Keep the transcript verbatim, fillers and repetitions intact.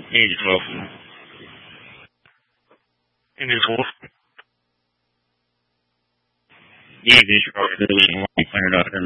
Age twelve. And his wolf. Yeah, these are really long pointed out